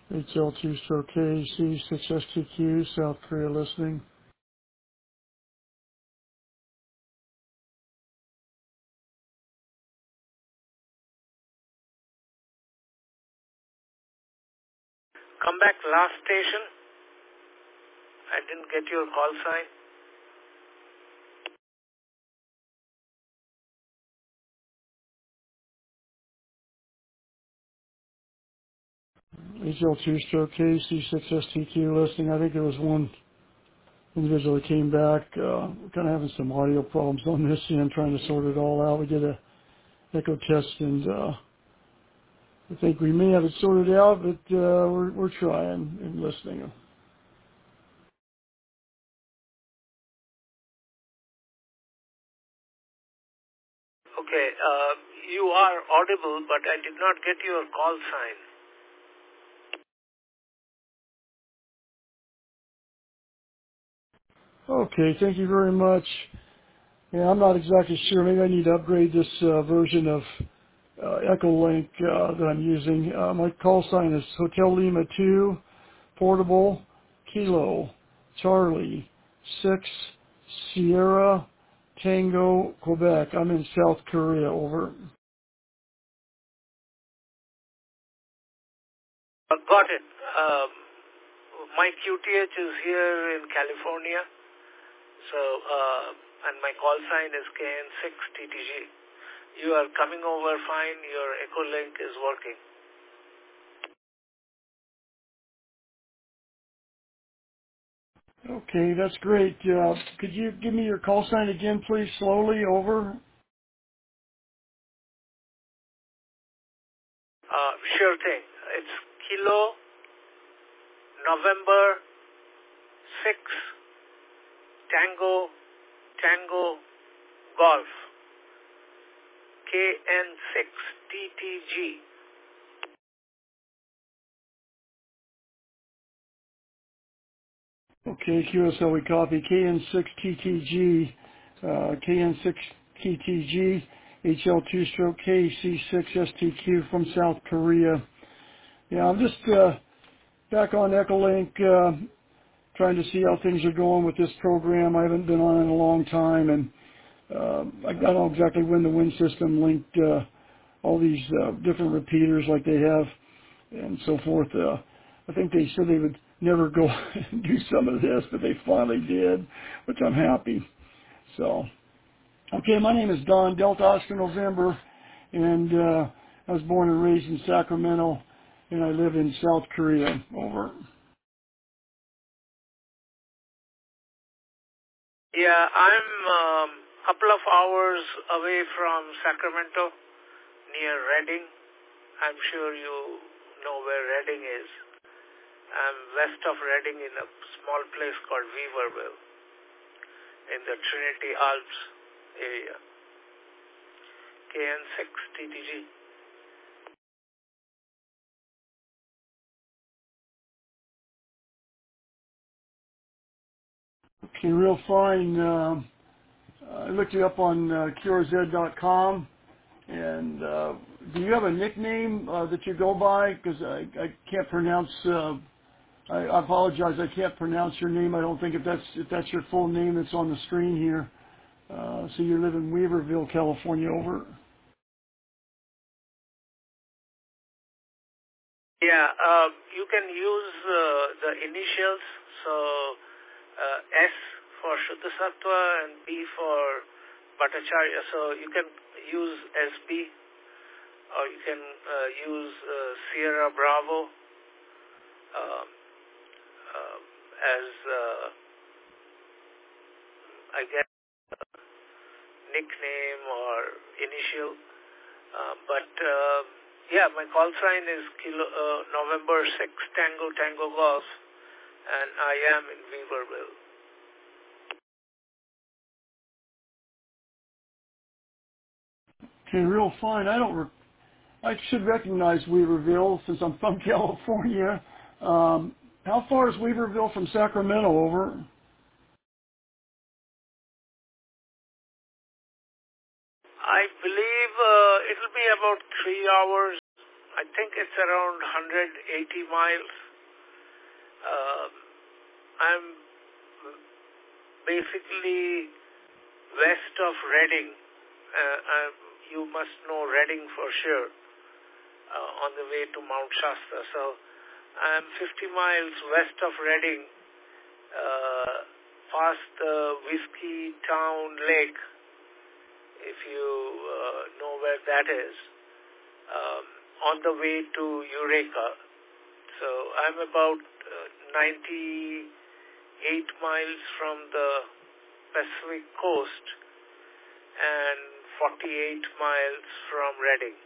HL2 stroke KC 6STQ, South Korea listening. Come back last station. I didn't get your call sign. HL2 stroke KC 6STQ listening. I think there was one individual that came back, kind of having some audio problems on this end, trying to sort it all out. We did a echo test and, I think we may have it sorted out, but, we're trying and listening. Okay, you are audible, but I did not get your call sign. Okay, thank you very much. Yeah, I'm not exactly sure. Maybe I need to upgrade this version of Echolink that I'm using. My call sign is Hotel Lima 2, Portable, Kilo, Charlie, 6, Sierra, Tango, Quebec. I'm in South Korea, over. Got it. My QTH is here in California, so and my call sign is KN6TTG. You are coming over fine. Your Echolink is working. Okay, that's great. Could you give me your call sign again, please, slowly, over? Sure thing. It's Kilo November 6 Tango Tango Golf KN6TTG. Okay, QSL, we copy KN6TTG, KN6TTG, HL2 stroke KC6STQ from South Korea. Yeah, I'm just back on Echolink, trying to see how things are going with this program. I haven't been on it in a long time, and I don't know exactly when the Win system linked all these different repeaters like they have and so forth. I think they said they would never go and do some of this, but they finally did, which I'm happy. So, okay, my name is Don, Delta Oscar November, and I was born and raised in Sacramento, and I live in South Korea, over. Yeah, I'm couple of hours away from Sacramento, near Redding. I'm sure you know where Redding is. I'm west of Redding in a small place called Weaverville in the Trinity Alps area. KN6TTG. Okay, real fine. I looked you up on CureZ.com, and do you have a nickname that you go by? Because I can't pronounce. I apologize. I can't pronounce your name. I don't think if that's your full name that's on the screen here. So you live in Weaverville, California, over. Yeah, you can use the initials, so S for Shuddha Sattva and B for Bhattacharya. So you can use SB or you can use Sierra Bravo as, I guess, nickname or initial. But yeah, my call sign is November 6 Tango Tango Golf, and I am in Weaverville. Okay, real fine. I should recognize Weaverville since I'm from California. How far is Weaverville from Sacramento, over? I believe it'll be about 3 hours I think it's around 180 miles. I'm basically west of Redding. You must know Redding for sure, on the way to Mount Shasta. So I'm 50 miles west of Redding, past the Whiskey Town Lake, if you know where that is, on the way to Eureka. So I'm about 98 miles from the Pacific coast and 48 miles from Redding.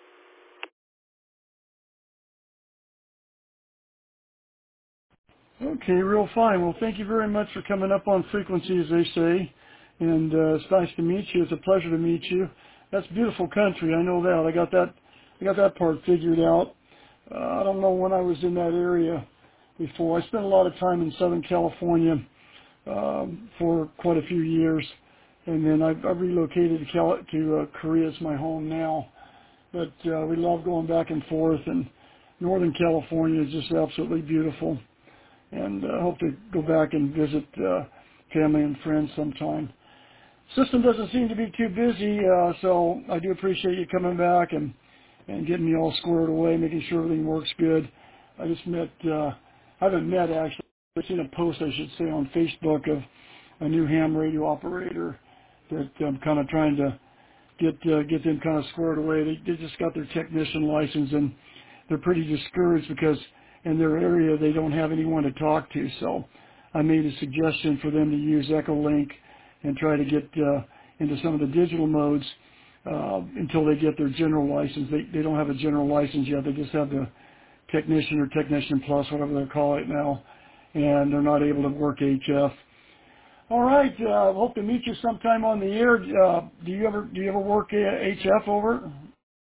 Okay, real fine. Well, thank you very much for coming up on frequency, as they say. And it's nice to meet you. It's a pleasure to meet you. That's beautiful country. I know that. I got that part figured out. I don't know when I was in that area before. I spent a lot of time in Southern California for quite a few years, and then I relocated to Korea. It's my home now. But we love going back and forth, and Northern California is just absolutely beautiful. And I hope to go back and visit family and friends sometime. System doesn't seem to be too busy, so I do appreciate you coming back and getting me all squared away, making sure everything works good. I just met, I haven't met actually, I've seen a post, I should say, on Facebook of a new ham radio operator that I'm kind of trying to get them kind of squared away. They just got their technician license, and they're pretty discouraged because in their area they don't have anyone to talk to. So I made a suggestion for them to use Echolink and try to get into some of the digital modes until they get their general license. They don't have a general license yet. They just have the technician or technician plus, whatever they call it now, and they're not able to work HF. All right. Hope to meet you sometime on the air. Do you ever work HF over?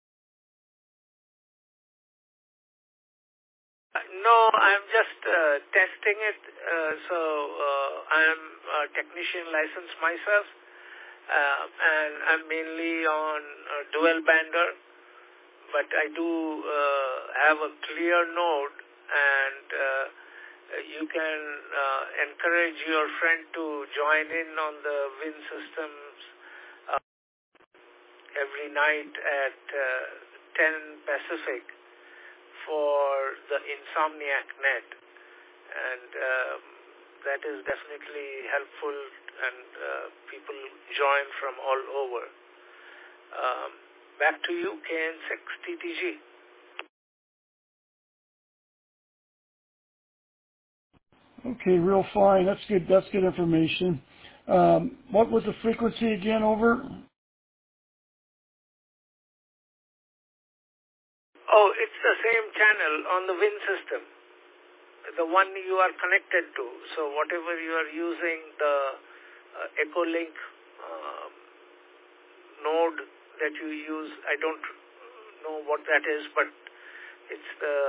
No, I'm just testing it. I'm a technician licensed myself, and I'm mainly on dual bander, but I do have a clear node, and you can encourage your friend to join in on the Win Systems every night at 10 Pacific for the Insomniac Net, and that is definitely helpful, and people join from all over. Back to you, KN6TTG. Okay, real fine. That's good. That's good information. What was the frequency again over? Oh, it's the same channel on the Win system, the one you are connected to. So whatever you are using, the Echolink node that you use, I don't know what that is, but it's the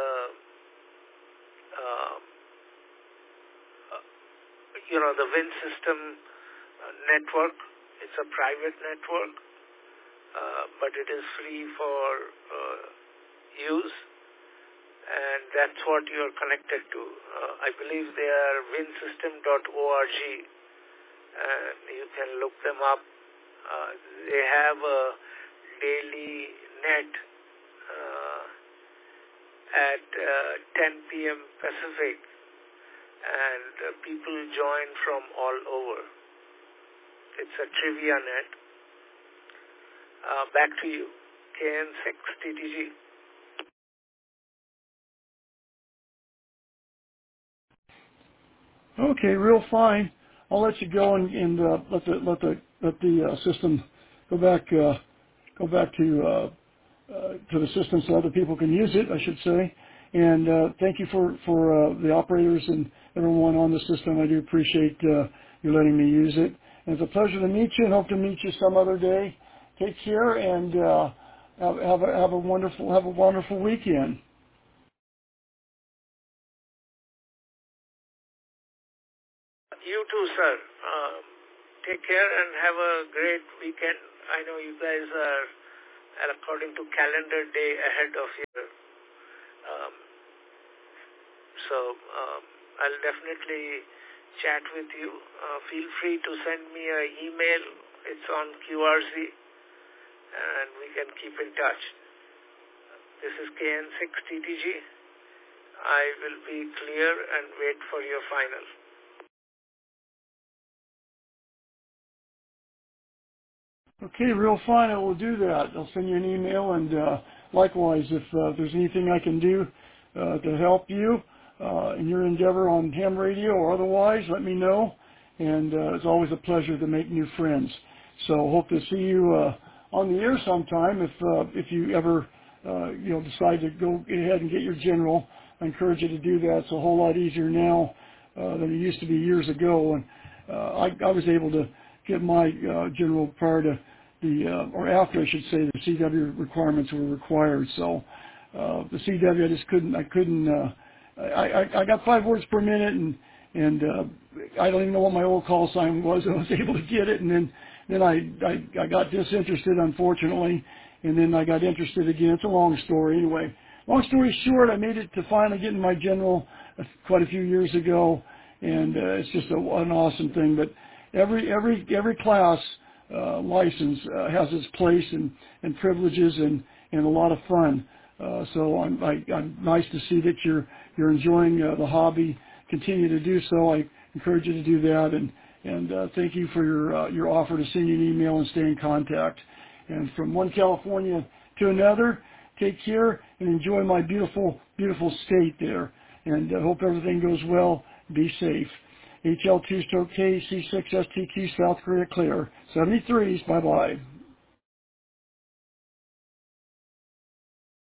the Win system network. It's a private network, but it is free for use, and that's what you're connected to. I believe they are winsystem.org, and you can look them up. They have a daily net at 10 p.m. Pacific, and people join from all over. It's a trivia net. Back to you, KN6TTG. Okay, real fine. I'll let you go and let the system go back to the system so other people can use it, I should say. And thank you for the operators and everyone on the system. I do appreciate you letting me use it. And it's a pleasure to meet you, and hope to meet you some other day. Take care, and have a wonderful weekend. You too, sir. Take care and have a great weekend. I know you guys are, according to calendar, day ahead of you. So I'll definitely chat with you. Feel free to send me an email. It's on QRZ, and we can keep in touch. This is KN6TTG. I will be clear and wait for your final. Okay, real fine. I will do that. I'll send you an email, and likewise, if there's anything I can do to help you in your endeavor on ham radio or otherwise, let me know. And it's always a pleasure to make new friends. So hope to see you on the air sometime. If you ever decide to go ahead and get your general, I encourage you to do that. It's a whole lot easier now than it used to be years ago. And I was able to get my general prior to or after I should say, the CW requirements were required. So the CW, I got 5 words per minute, and I don't even know what my old call sign was. I was able to get it, and then I got disinterested, unfortunately, and then I got interested again. It's a long story. Anyway, long story short, I made it to finally getting my general quite a few years ago, and it's just an awesome thing. But every class license has its place and privileges and a lot of fun. So I'm nice to see that you're enjoying the hobby. Continue to do so. I encourage you to do that, and thank you for your offer to send you an email and stay in contact. And from one California to another, take care and enjoy my beautiful, beautiful state there. And I hope everything goes well. Be safe. HL2-stroke K, C6STQ, South Korea clear. 73s, bye-bye.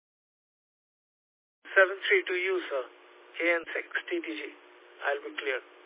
73 to you, sir. KN6TTG. I'll be clear.